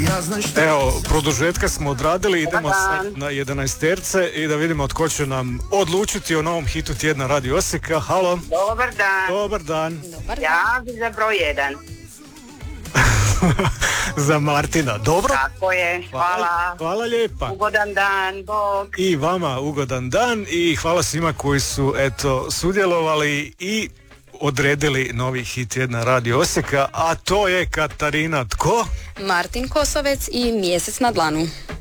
Evo, produžetka smo odradili, idemo sad na 11terce i da vidimo tko će nam odlučiti o novom hitu tjedna Radio Osijeka. Halo. Dobar dan. Dobar dan. Ja bi za broj 1. Za Martina. Dobro? Tako je, hvala. Hvala lijepa. Ugodan dan, bog. I vama ugodan dan i hvala svima koji su sudjelovali i odredili novi hit tjedna Radio Osijeka, a to je Katarina tko? Martin Kosovec i Mjesec na dlanu.